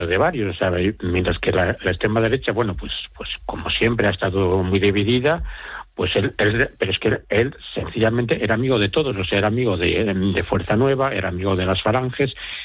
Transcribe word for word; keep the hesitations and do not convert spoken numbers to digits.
de varios, o sea, mientras que la, la extrema derecha, bueno, pues, pues como siempre ha estado muy dividida, pues él, él, pero es que él sencillamente era amigo de todos, o sea, era amigo de, de Fuerza Nueva, era amigo de las Falanges,